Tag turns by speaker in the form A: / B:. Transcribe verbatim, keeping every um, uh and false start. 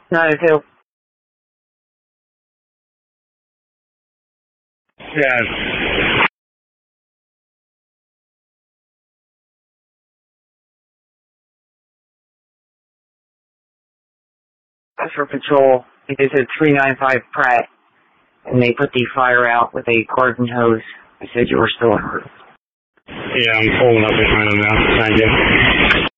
A: nine oh two.
B: Yes.
A: That's for patrol. It is a three ninety-five Pratt, and they put the fire out with a garden hose. I said you were still on route.
B: Yeah, I'm pulling up behind them now. Thank you.